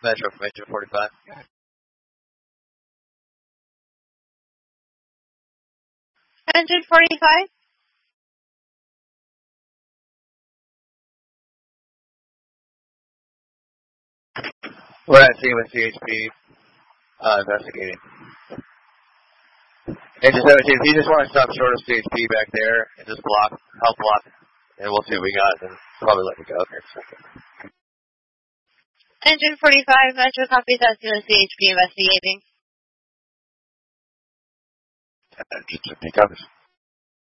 Metro from Engine 45. Engine 45? We're at scene with CHP, investigating. Engine 17, if you just want to stop short of CHP back there and just help block, and we'll see what we got, and probably let me go here in a second. Engine 45, Metro copies that scene with CHP investigating. Engine 17 covers.